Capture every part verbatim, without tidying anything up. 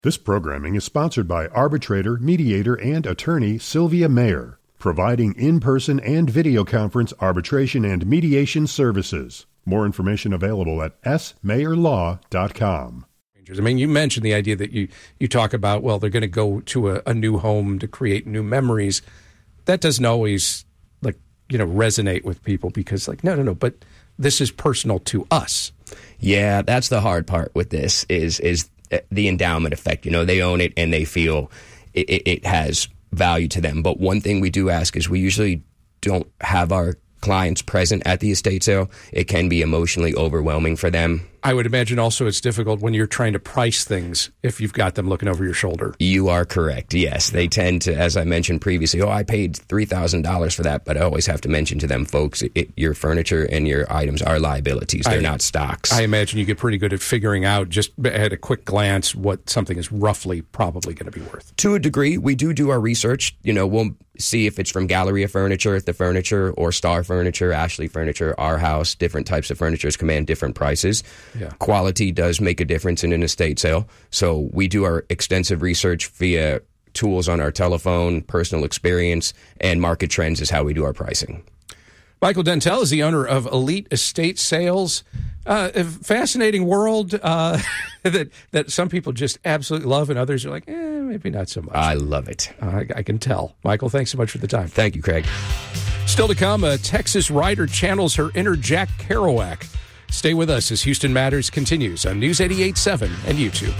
This programming is sponsored by arbitrator, mediator, and attorney Sylvia Mayer, providing in-person and video conference arbitration and mediation services. More information available at s mayer law dot com. I mean, you mentioned the idea that you, you talk about, well, they're going to go to a, a new home to create new memories. That doesn't always, like, you know, resonate with people because, like, no, no, no, but this is personal to us. Yeah, that's the hard part with this is is the endowment effect. You know, they own it and they feel it, it, it has value to them. But one thing we do ask is we usually don't have our clients present at the estate sale. It can be emotionally overwhelming for them. I would imagine also it's difficult when you're trying to price things if you've got them looking over your shoulder. You are correct, yes. They tend to, as I mentioned previously, oh, I paid three thousand dollars for that, but I always have to mention to them, folks, it, your furniture and your items are liabilities. They're I, not stocks. I imagine you get pretty good at figuring out, just at a quick glance, what something is roughly probably going to be worth. To a degree, we do do our research. You know, we'll see if it's from Galleria Furniture, The Furniture, or Star Furniture, Ashley Furniture, Our House. Different types of furnitures command different prices. Yeah. Quality does make a difference in an estate sale. So we do our extensive research via tools on our telephone, personal experience, and market trends is how we do our pricing. Michael Dentel is the owner of Elite Estate Sales. Uh, a fascinating world uh, that that some people just absolutely love, and others are like, eh, maybe not so much. I love it. Uh, I, I can tell. Michael, thanks so much for the time. Thank you, Craig. Still to come, a Texas writer channels her inner Jack Kerouac. Stay with us as Houston Matters continues on News eighty-eight point seven and YouTube.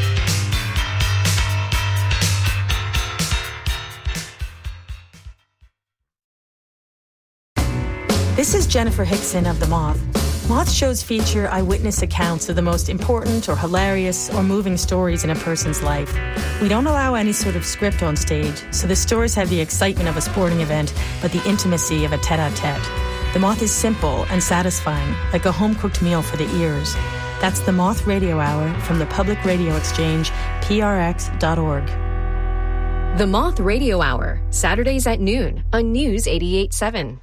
This is Jennifer Hickson of The Moth. Moth shows feature eyewitness accounts of the most important or hilarious or moving stories in a person's life. We don't allow any sort of script on stage, so the stories have the excitement of a sporting event, but the intimacy of a tete-a-tete. The Moth is simple and satisfying, like a home-cooked meal for the ears. That's The Moth Radio Hour from the Public Radio Exchange, P R X dot org. The Moth Radio Hour, Saturdays at noon on News eighty-eight point seven.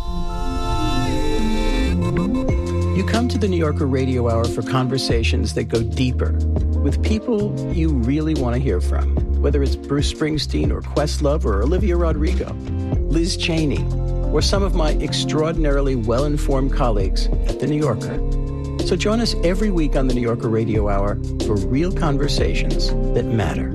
You come to the New Yorker Radio Hour for conversations that go deeper with people you really want to hear from, whether it's Bruce Springsteen or Questlove or Olivia Rodrigo, Liz Cheney, or some of my extraordinarily well-informed colleagues at the New Yorker. So join us every week on the New Yorker Radio Hour for real conversations that matter.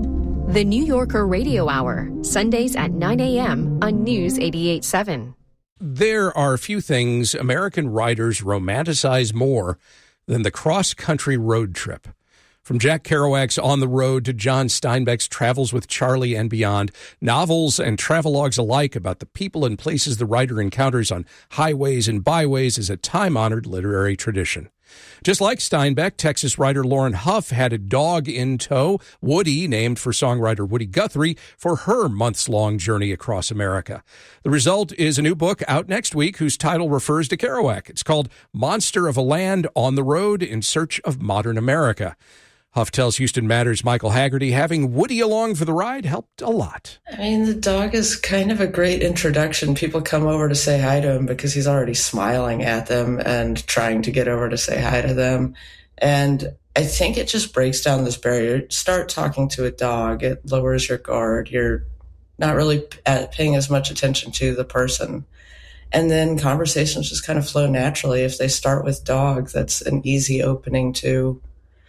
The New Yorker Radio Hour, Sundays at nine a.m. on News eighty-eight point seven. There are a few things American writers romanticize more than the cross-country road trip. From Jack Kerouac's On the Road to John Steinbeck's Travels with Charlie and Beyond, novels and travelogues alike about the people and places the writer encounters on highways and byways is a time-honored literary tradition. Just like Steinbeck, Texas writer Lauren Huff had a dog in tow, Woody, named for songwriter Woody Guthrie, for her months-long journey across America. The result is a new book out next week whose title refers to Kerouac. It's called Monster of a Land on the Road in Search of Modern America. Huff tells Houston Matters' Michael Haggerty having Woody along for the ride helped a lot. I mean, the dog is kind of a great introduction. People come over to say hi to him because he's already smiling at them and trying to get over to say hi to them. And I think it just breaks down this barrier. Start talking to a dog. It lowers your guard. You're not really paying as much attention to the person. And then conversations just kind of flow naturally. If they start with dog, that's an easy opening to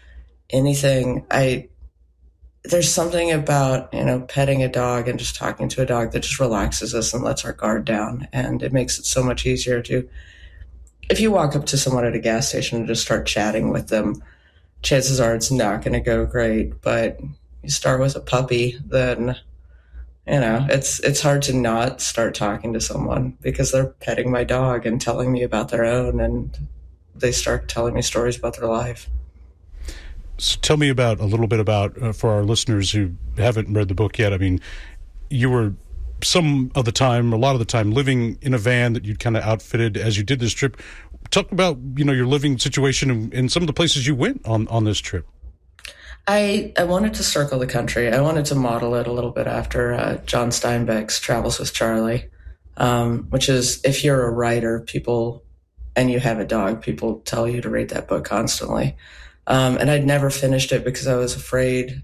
anything. I there's something about, you know, petting a dog and just talking to a dog that just relaxes us and lets our guard down, and it makes it so much easier to, if you walk up to someone at a gas station and just start chatting with them, chances are it's not going to go great. But you start with a puppy, then, you know, it's it's hard to not start talking to someone because they're petting my dog and telling me about their own, and they start telling me stories about their life. So tell me about a little bit about, uh, for our listeners who haven't read the book yet, I mean, you were some of the time, a lot of the time, living in a van that you'd kind of outfitted as you did this trip. Talk about, you know, your living situation and, and some of the places you went on, on this trip. I, I wanted to circle the country. I wanted to model it a little bit after uh, John Steinbeck's Travels with Charlie, um, which is, if you're a writer, people, and you have a dog, people tell you to read that book constantly. Um, and I'd never finished it because I was afraid